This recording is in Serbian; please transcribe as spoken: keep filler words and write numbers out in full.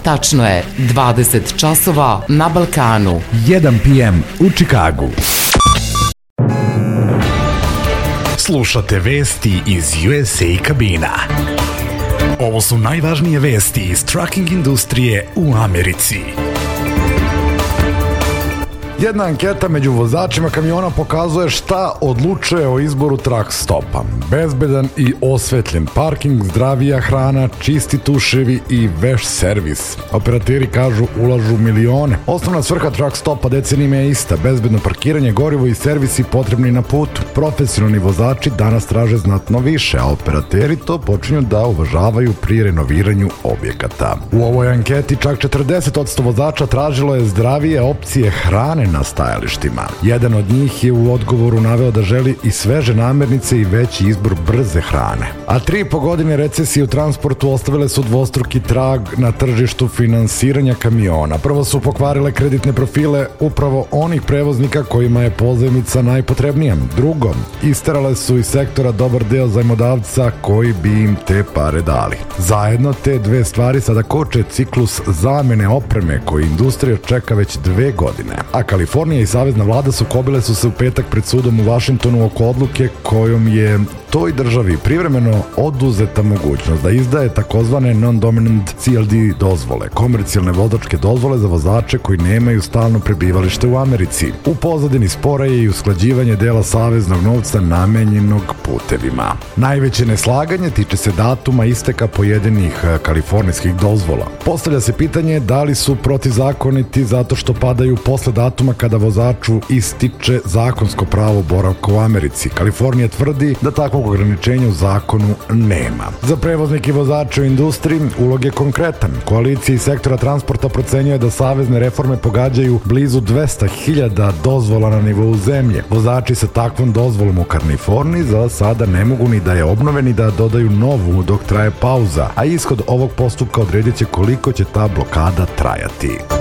Tačno je dvadeset časova na Balkanu. jedan pe em u Čikagu. Slušate vesti iz U S A kabina. Ovo su najvažnije vesti iz trucking industrije u Americi. Jedna anketa među vozačima kamiona pokazuje šta odlučuje o izboru truck stopa. Bezbedan i osvetljen parking, zdravija hrana, čisti tuševi i veš servis. Operateri kažu ulažu milione. Osnovna svrha truck stopa decenijima je ista. Bezbedno parkiranje, gorivo i servisi potrebni na putu. Profesionalni vozači danas traže znatno više, a operateri to počinju da uvažavaju pri renoviranju objekata. U ovoj anketi čak četrdeset posto vozača tražilo je zdravije opcije hrane na stajalištima. Jedan od njih je u odgovoru naveo da želi i sveže namirnice i veći izbor brze hrane. A tri i po godine recesije u transportu ostavile su dvostruki trag na tržištu finansiranja kamiona. Prvo su pokvarile kreditne profile upravo onih prevoznika kojima je pozajmica najpotrebnija. Drugo, isterale su iz sektora dobar deo zajmodavca koji bi im te pare dali. Zajedno te dve stvari sada koče ciklus zamene opreme koji industrija čeka već dve godine. A Kalifornija i savezna vlada sukobile su se u petak pred sudom u Vašingtonu oko odluke kojom je toj državi privremeno oduzeta mogućnost da izdaje takozvane non-dominant C L D dozvole, komercijalne vozačke dozvole za vozače koji nemaju stalno prebivalište u Americi. U pozadini spora je i usklađivanje dela saveznog novca namenjenog putevima. Najveće neslaganje tiče se datuma isteka pojedinih kalifornijskih dozvola. Postavlja se pitanje da li su protivzakoniti zato što padaju posle datuma kada vozaču ističe zakonsko pravo boravka u Americi. Kalifornija tvrdi da takvog ograničenja u zakonu nema. Za prevoznike i vozače u industriji ulog je konkretan. Koalicija iz sektora transporta procenjuje da savezne reforme pogađaju blizu dvesta hiljada dozvola na nivou zemlje. Vozači sa takvom dozvolom u Kaliforniji za sada ne mogu ni da je obnove ni da dodaju novu dok traje pauza, a ishod ovog postupka odredit će koliko će ta blokada trajati.